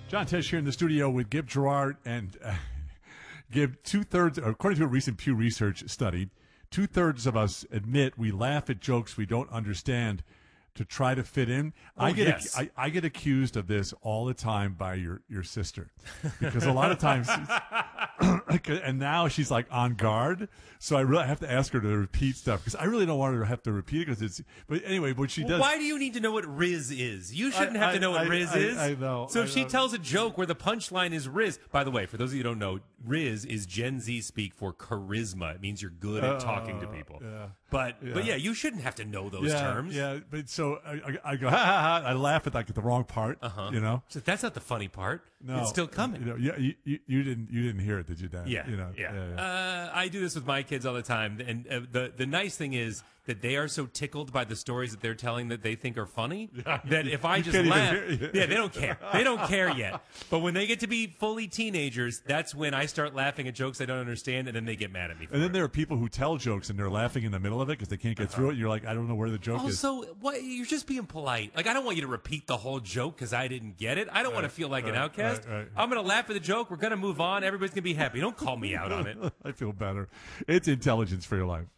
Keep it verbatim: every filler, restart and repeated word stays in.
John Tesh here in the studio with Gib Gerard and uh, Gib. Two thirds, according to a recent Pew Research study, two thirds of us admit we laugh at jokes we don't understand to try to fit in. Oh, I get yes. I, I get accused of this all the time by your your sister, because a lot of times, and now she's like on guard, so I really have to ask her to repeat stuff because I really don't want her to have to repeat it because it's. But anyway, what she Well, does. why do you need to know what Riz is? You shouldn't I- have to I- know what I- Riz I- is. I know, So I if she know. tells a joke where the punchline is Riz, by the way, for those of you who don't know, Riz is Gen Z speak for charisma. It means you're good at talking to people. yeah. But Yeah. but yeah, you shouldn't have to know those yeah, terms. Yeah, but so I, I, I go, ha, ha, ha, I laugh at like the wrong part, Uh-huh. you know? So that's not the funny part. No, It's still coming. You know, yeah, you, you, you didn't, you didn't hear it, did you, Dan? Yeah, you know, yeah. yeah, yeah. Uh, I do this with my kids all the time, and uh, the the nice thing is that they are so tickled by the stories that they're telling that they think are funny that if I You just can't even laugh, hear it. yeah, they don't care. They don't care yet. But when they get to be fully teenagers, that's when I start laughing at jokes I don't understand, and then they get mad at me. For And then it. there are people who tell jokes and they're laughing in the middle of it because they can't get through it. You're like, I don't know where the joke is. Also, what you're just being polite. Like I don't want you to repeat the whole joke because I didn't get it. I don't want to feel like an right, outcast. right, right. I'm going to laugh at the joke. We're going to move on. Everybody's going to be happy. Don't call me out on it. I feel better. It's intelligence for your life.